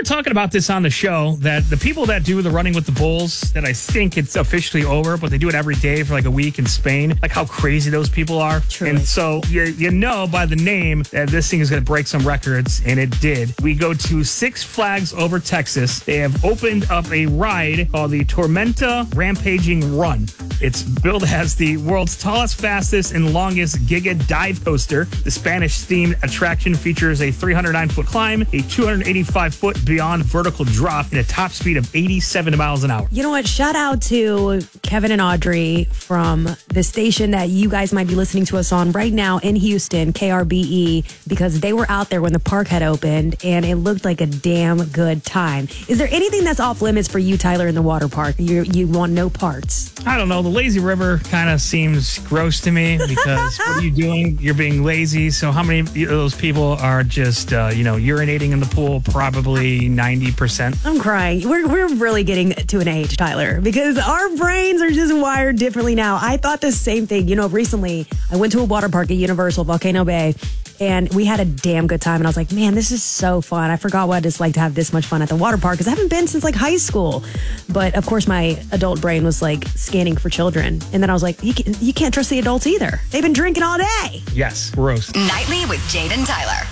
were talking about this on the show, that the people that do the running with the bulls, that I think it's officially over, but they do it every day for like a week in Spain, like how crazy those people are. Truly. And so you know by the name that this thing is going to break some records, and it did. We go to Six Flags over Texas. They have opened up a ride called the Tormenta Rampaging Run. It's billed as the world's tallest, fastest, and longest Giga dive coaster. The Spanish-themed attraction features a 309-foot climb, a 285-foot beyond vertical drop, and a top speed of 87 miles an hour. You know what? Shout out to Kevin and Audrey from the station that you guys might be listening to us on right now in Houston, KRBE, because they were out there when the park had opened, and it looked like a damn good time. Is there anything that's off limits for you, Tyler, in the water park? You want no parts? I don't know. The lazy river kind of seems gross to me because what are you doing? You're being lazy. So how many of those people are just, urinating in the pool? Probably 90%. I'm crying. We're really getting to an age, Tyler, because our brains are just wired differently now. I thought the same thing. Recently I went to a water park at Universal Volcano Bay, and we had a damn good time. And I was like, man, this is so fun. I forgot what it's like to have this much fun at the water park because I haven't been since like high school. But of course, my adult brain was like scanning for children. And then I was like, you can't trust the adults either. They've been drinking all day. Yes, gross. Nightly with Jade and Tyler.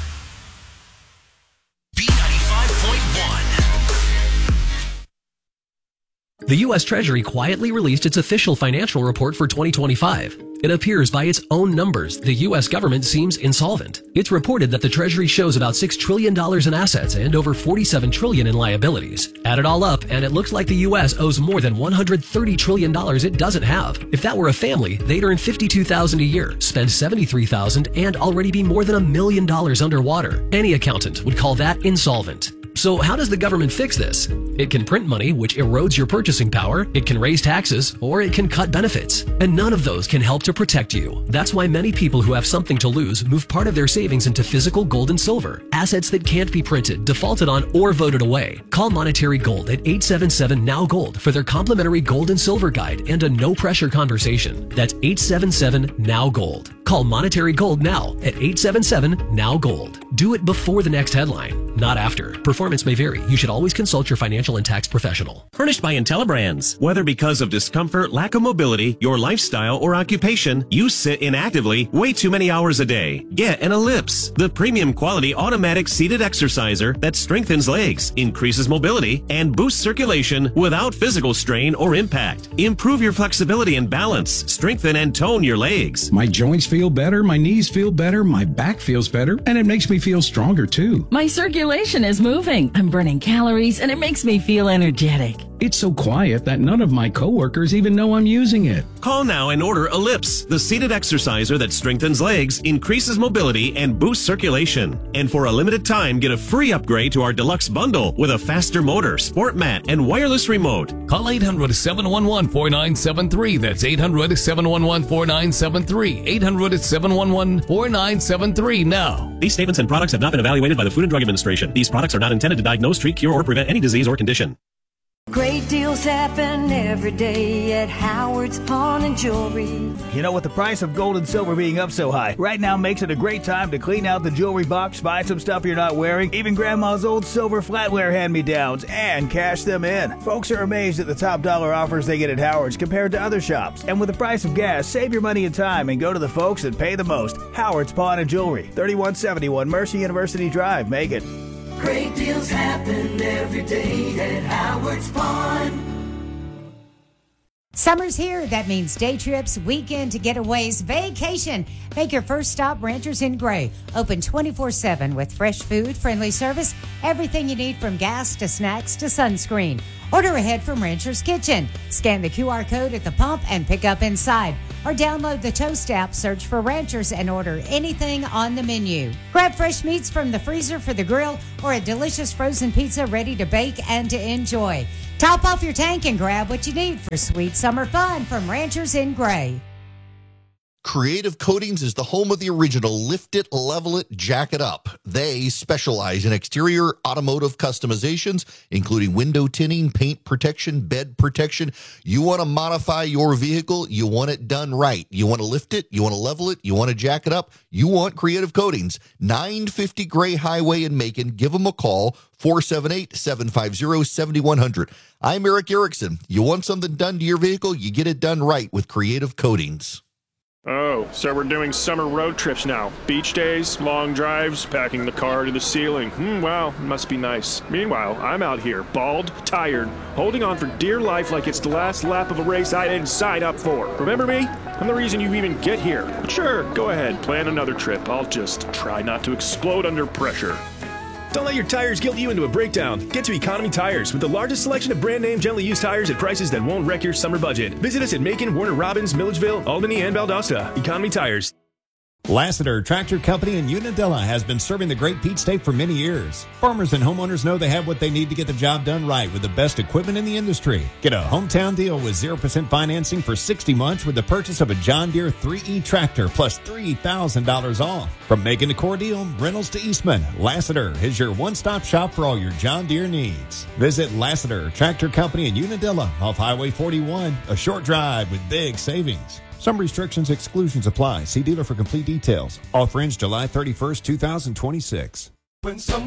The U.S. Treasury quietly released its official financial report for 2025. It appears by its own numbers the U.S. government seems insolvent. It's reported that the Treasury shows about $6 trillion in assets and over $47 trillion in liabilities. Add it all up, and it looks like the U.S. owes more than $130 trillion it doesn't have. If that were a family, they'd earn $52,000 a year, spend $73,000, and already be more than $1 million underwater. Any accountant would call that insolvent. So how does the government fix this? It can print money, which erodes your purchasing power, it can raise taxes, or it can cut benefits. And none of those can help to protect you. That's why many people who have something to lose move part of their savings into physical gold and silver, assets that can't be printed, defaulted on, or voted away. Call Monetary Gold at 877-NOW-GOLD for their complimentary gold and silver guide and a no-pressure conversation. That's 877-NOW-GOLD. Call Monetary Gold now at 877-NOW-GOLD. Do it before the next headline, not after. Performance may vary. You should always consult your financial and tax professional. Furnished by IntelliBrands. Whether because of discomfort, lack of mobility, your lifestyle, or occupation, you sit inactively way too many hours a day. Get an Ellipse, the premium quality automatic seated exerciser that strengthens legs, increases mobility, and boosts circulation without physical strain or impact. Improve your flexibility and balance. Strengthen and tone your legs. My joints feel better, my knees feel better, my back feels better, and it makes me feel stronger too. My circulation is moving. I'm burning calories, and it makes me feel energetic. It's so quiet that none of my coworkers even know I'm using it. Call now and order Ellipse, the seated exerciser that strengthens legs, increases mobility, and boosts circulation. And for a limited time, get a free upgrade to our deluxe bundle with a faster motor, sport mat, and wireless remote. Call 800-711-4973. That's 800-711-4973. 800-711-4973 now. These statements and products have not been evaluated by the Food and Drug Administration. These products are not intended to diagnose, treat, cure, or prevent any disease or condition. Great deals happen every day at Howard's Pawn and Jewelry. You know, with the price of gold and silver being up so high, right now makes it a great time to clean out the jewelry box, buy some stuff you're not wearing, even Grandma's old silver flatware hand-me-downs, and cash them in. Folks are amazed at the top dollar offers they get at Howard's compared to other shops. And with the price of gas, save your money and time and go to the folks that pay the most. Howard's Pawn and Jewelry, 3171 Mercy University Drive, Macon. Great deals happen every day at Howard's Pawn. Summer's here. That means day trips, weekend getaways, vacation. Make your first stop Ranchers in Gray. Open 24/7 with fresh food, friendly service, everything you need from gas to snacks to sunscreen. Order ahead from Rancher's Kitchen. Scan the QR code at the pump and pick up inside. Or download the Toast app, search for Ranchers, and order anything on the menu. Grab fresh meats from the freezer for the grill or a delicious frozen pizza ready to bake and to enjoy. Top off your tank and grab what you need for sweet summer fun from Ranchers in Gray. Creative Coatings is the home of the original Lift It, Level It, Jack It Up. They specialize in exterior automotive customizations, including window tinting, paint protection, bed protection. You want to modify your vehicle, you want it done right. You want to lift it, you want to level it, you want to jack it up, you want Creative Coatings. 950 Gray Highway in Macon. Give them a call, 478-750-7100. I'm Eric Erickson. You want something done to your vehicle, you get it done right with Creative Coatings. Oh, so we're doing summer road trips now. Beach days, long drives, packing the car to the ceiling. Wow, must be nice. Meanwhile, I'm out here, bald, tired, holding on for dear life like it's the last lap of a race I didn't sign up for. Remember me? I'm the reason you even get here. But sure, go ahead, plan another trip. I'll just try not to explode under pressure. Don't let your tires guilt you into a breakdown. Get to Economy Tires with the largest selection of brand name gently used tires at prices that won't wreck your summer budget. Visit us at Macon, Warner Robins, Milledgeville, Albany, and Valdosta. Economy Tires. Lassiter Tractor Company in Unadilla has been serving the Great Peach State for many years. Farmers and homeowners know they have what they need to get the job done right with the best equipment in the industry. Get a hometown deal with 0% financing for 60 months with the purchase of a John Deere 3E tractor plus $3,000 off. From Macon to Cordele, Reynolds to Eastman, Lassiter is your one-stop shop for all your John Deere needs. Visit Lassiter Tractor Company in Unadilla off Highway 41, a short drive with big savings. Some restrictions, exclusions apply. See dealer for complete details. Offer ends July 31st, 2026.